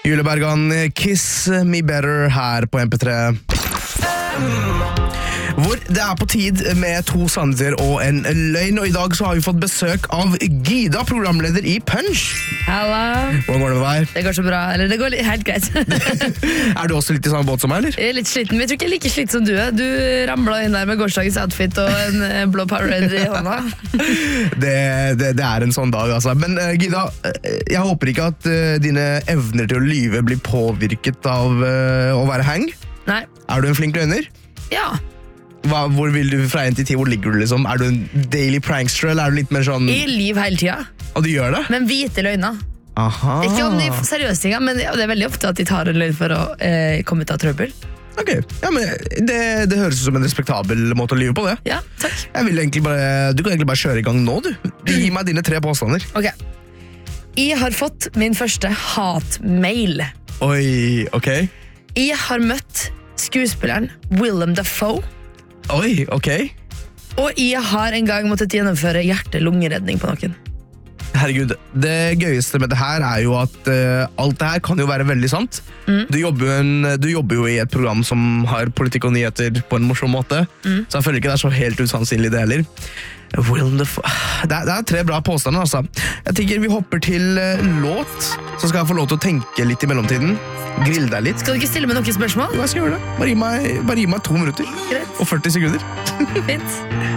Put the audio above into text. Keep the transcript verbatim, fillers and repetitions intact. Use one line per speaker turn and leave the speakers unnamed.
Julebergan, Kiss Me Better her på M P tre. Hvor det er på tid med to sannheter og en løgn, og i dag så har vi fått besøk av Gida, programleder i Punch.
Halla.
Hvordan går det med deg?
Det går så bra, eller det går li- helt greit.
Er du også litt i samme båt som meg, eller?
Jeg er litt sliten, men jeg tror ikke jeg er like sliten som du er. Du ramlet inn der med gårsdagens outfit og en eh, blå Powerade i hånda.
Det, det, det er en sånn dag, altså. Men uh, Gida, uh, jeg håper ikke at uh, dine evner til å lyve blir påvirket av uh, å være hang.
Nei,
Er du en flink løgner?
ja.
Hva, hvor vil du fra en til ti? Hvor ligger du, liksom? Er du en daily prankster, eller er du litt mer sånn...
Jeg lyver hele tida,
Og du gjør det?
men hvite løgner.
Aha.
Ikke om de seriøse tingene, men ja, det er veldig ofte at de tar en løgn for å eh, komme ut av trøbbel.
Ok, ja, men det, det høres ut som en respektabel måte å lyve på det.
Ja, takk.
Jeg vil egentlig bare, du kan egentlig bare kjøre i gang nå, du. Gi meg dine tre påstander.
Ok. Jeg har fått min første hatmail.
Oi, ok.
Jeg har møtt skuespilleren Willem Dafoe,
Oi, ok.
og jeg har en gang måttet gjennomføre hjerte-lungeredning på noen.
Herregud, det gøyeste med det her er jo at eh, alt det her kan jo være veldig sant. Du, jobber jo en, du jobber jo i et program som har politikk og nyheter på en morsom måte, så jeg føler ikke det er så helt usannsynlig det heller. Willem Dafoe. Det er, det er tre bra påstander, altså. Jeg tenker vi hopper til eh, låt, så skal jeg få lov til å tenke litt i mellomtiden. Grill deg litt.
Skal du ikke stille meg noen spørsmål?
Jo, jeg skal gjøre det. Bare gi meg, bare gi meg to minutter
Greit.
og førti sekunder.
Fint.